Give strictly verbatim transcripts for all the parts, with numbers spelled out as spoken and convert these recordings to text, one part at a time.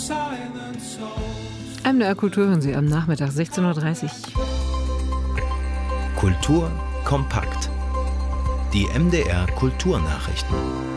M D R Kultur hören Sie am Nachmittag sechzehn Uhr dreißig. Kultur kompakt. Die M D R Kulturnachrichten.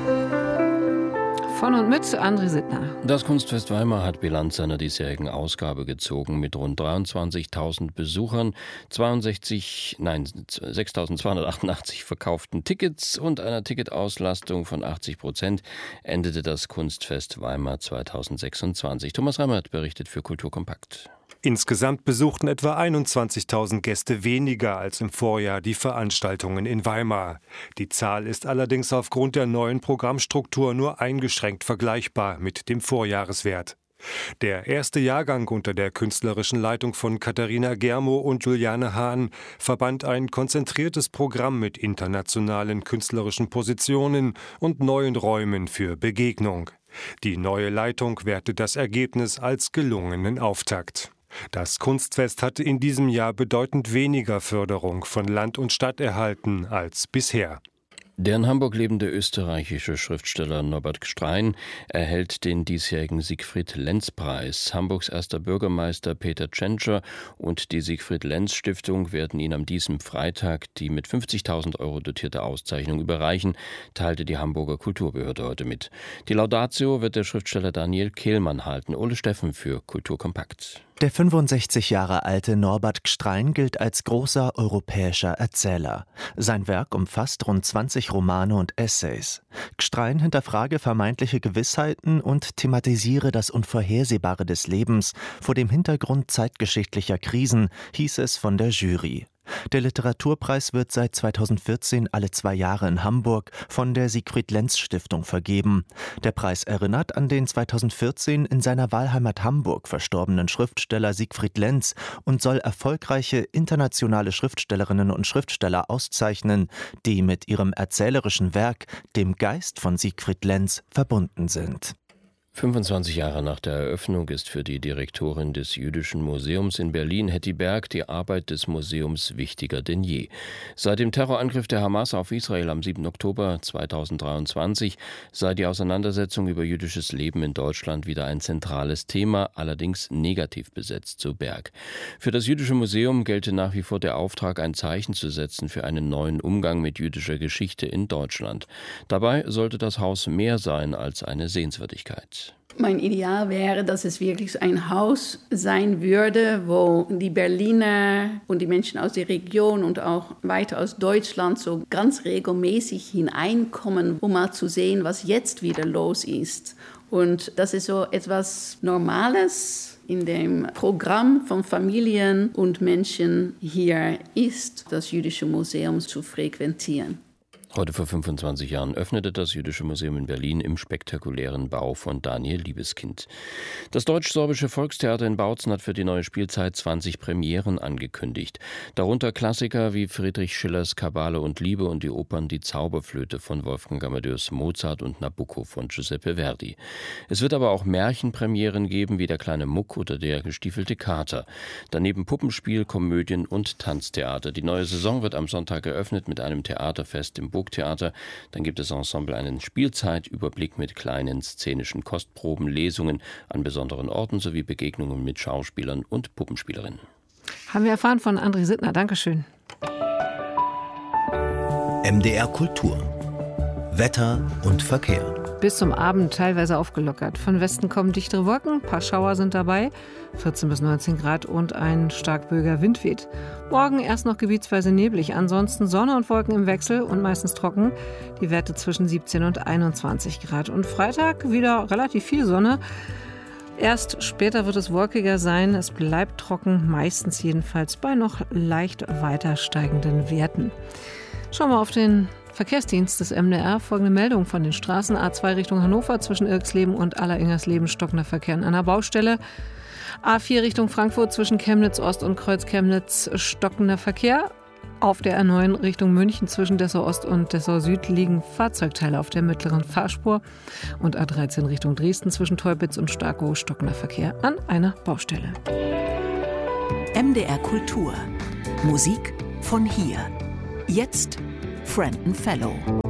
Von und mit André Sittner. Das Kunstfest Weimar hat Bilanz seiner diesjährigen Ausgabe gezogen mit rund dreiundzwanzigtausend Besuchern, zweiundsechzig, nein, sechstausendzweihundertachtundachtzig verkauften Tickets und einer Ticketauslastung von achtzig Prozent endete das Kunstfest Weimar zweitausendsechsundzwanzig. Thomas Rammert berichtet für Kultur kompakt. Insgesamt besuchten etwa einundzwanzigtausend Gäste weniger als im Vorjahr die Veranstaltungen in Weimar. Die Zahl ist allerdings aufgrund der neuen Programmstruktur nur eingeschränkt vergleichbar mit dem Vorjahreswert. Der erste Jahrgang unter der künstlerischen Leitung von Katharina Germo und Juliane Hahn verband ein konzentriertes Programm mit internationalen künstlerischen Positionen und neuen Räumen für Begegnung. Die neue Leitung wertet das Ergebnis als gelungenen Auftakt. Das Kunstfest hatte in diesem Jahr bedeutend weniger Förderung von Land und Stadt erhalten als bisher. Der in Hamburg lebende österreichische Schriftsteller Norbert Gstrein erhält den diesjährigen Siegfried-Lenz-Preis. Hamburgs erster Bürgermeister Peter Tschentscher und die Siegfried-Lenz-Stiftung werden ihn am diesem Freitag die mit fünfzigtausend Euro dotierte Auszeichnung überreichen, teilte die Hamburger Kulturbehörde heute mit. Die Laudatio wird der Schriftsteller Daniel Kehlmann halten. Ole Steffen für Kultur kompakt. Der fünfundsechzig Jahre alte Norbert Gstrein gilt als großer europäischer Erzähler. Sein Werk umfasst rund zwanzig Romane und Essays. Gstrein hinterfrage vermeintliche Gewissheiten und thematisiere das Unvorhersehbare des Lebens vor dem Hintergrund zeitgeschichtlicher Krisen, hieß es von der Jury. Der Literaturpreis wird seit zweitausendvierzehn alle zwei Jahre in Hamburg von der Siegfried-Lenz-Stiftung vergeben. Der Preis erinnert an den zweitausendvierzehn in seiner Wahlheimat Hamburg verstorbenen Schriftsteller Siegfried Lenz und soll erfolgreiche internationale Schriftstellerinnen und Schriftsteller auszeichnen, die mit ihrem erzählerischen Werk dem Geist von Siegfried Lenz verbunden sind. fünfundzwanzig Jahre nach der Eröffnung ist für die Direktorin des Jüdischen Museums in Berlin, Hetty Berg, die Arbeit des Museums wichtiger denn je. Seit dem Terrorangriff der Hamas auf Israel am siebten Oktober zweitausenddreiundzwanzig sei die Auseinandersetzung über jüdisches Leben in Deutschland wieder ein zentrales Thema, allerdings negativ besetzt, so Berg. Für das Jüdische Museum gelte nach wie vor der Auftrag, ein Zeichen zu setzen für einen neuen Umgang mit jüdischer Geschichte in Deutschland. Dabei sollte das Haus mehr sein als eine Sehenswürdigkeit. Mein Ideal wäre, dass es wirklich ein Haus sein würde, wo die Berliner und die Menschen aus der Region und auch weiter aus Deutschland so ganz regelmäßig hineinkommen, um mal zu sehen, was jetzt wieder los ist. Und das ist so etwas Normales in dem Programm von Familien und Menschen hier ist, das Jüdische Museum zu frequentieren. Heute vor fünfundzwanzig Jahren öffnete das Jüdische Museum in Berlin im spektakulären Bau von Daniel Liebeskind. Das Deutsch-Sorbische Volkstheater in Bautzen hat für die neue Spielzeit zwanzig Premieren angekündigt. Darunter Klassiker wie Friedrich Schillers Kabale und Liebe und die Opern Die Zauberflöte von Wolfgang Amadeus Mozart und Nabucco von Giuseppe Verdi. Es wird aber auch Märchenpremieren geben wie Der kleine Muck oder Der gestiefelte Kater. Daneben Puppenspiel, Komödien und Tanztheater. Die neue Saison wird am Sonntag eröffnet mit einem Theaterfest im Burgtheater. Dann gibt das Ensemble einen Spielzeitüberblick mit kleinen szenischen Kostproben, Lesungen an besonderen Orten sowie Begegnungen mit Schauspielern und Puppenspielerinnen. Haben wir erfahren von André Sittner. Dankeschön. M D R Kultur. Wetter und Verkehr. Bis zum Abend teilweise aufgelockert. Von Westen kommen dichtere Wolken, ein paar Schauer sind dabei, vierzehn bis neunzehn Grad und ein stark böiger Wind weht. Morgen erst noch gebietsweise neblig, ansonsten Sonne und Wolken im Wechsel und meistens trocken. Die Werte zwischen siebzehn und einundzwanzig Grad. Und Freitag wieder relativ viel Sonne. Erst später wird es wolkiger sein, es bleibt trocken, meistens jedenfalls bei noch leicht weiter steigenden Werten. Schauen wir auf den Verkehrsdienst des M D R. Folgende Meldung von den Straßen. A zwei Richtung Hannover zwischen Irksleben und Alleringers-Leben stockender Verkehr an einer Baustelle. A vier Richtung Frankfurt zwischen Chemnitz Ost und Kreuz Chemnitz stockender Verkehr. Auf der A neun Richtung München zwischen Dessau Ost und Dessau Süd liegen Fahrzeugteile auf der mittleren Fahrspur. Und A dreizehn Richtung Dresden zwischen Teupitz und Starkow stockender Verkehr an einer Baustelle. M D R Kultur. Musik von hier. Jetzt Frenton Fellow.